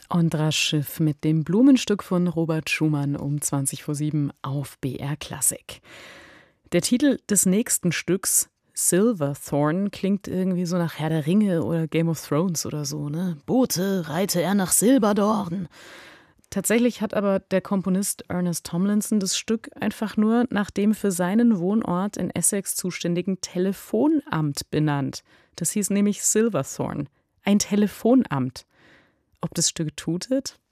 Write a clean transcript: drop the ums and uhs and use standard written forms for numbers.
Andras Schiff mit dem Blumenstück von Robert Schumann um 7:20 auf BR Klassik. Der Titel des nächsten Stücks, Silverthorn, klingt irgendwie so nach Herr der Ringe oder Game of Thrones oder so, ne? Boote reite er nach Silberdorn. Tatsächlich hat aber der Komponist Ernest Tomlinson das Stück einfach nur nach dem für seinen Wohnort in Essex zuständigen Telefonamt benannt. Das hieß nämlich Silverthorn, ein Telefonamt. Ob das Stück tutet?